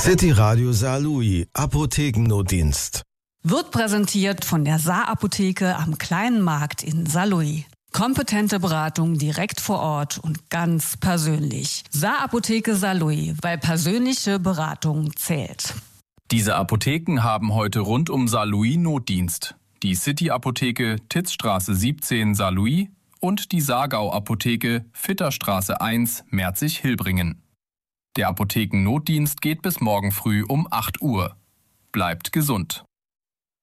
City Radio Saarlouis, Apothekennotdienst. Wird präsentiert von der Saar-Apotheke am Kleinen Markt in Saarlouis. Kompetente Beratung direkt vor Ort und ganz persönlich. Saar-Apotheke Saarlouis, weil persönliche Beratung zählt. Diese Apotheken haben heute rund um Saarlouis Notdienst. Die City-Apotheke Titzstraße 17 Saarlouis und die Saargau-Apotheke Vitterstraße 1 Merzig-Hilbringen. Der Apothekennotdienst geht bis morgen früh um 8 Uhr. Bleibt gesund.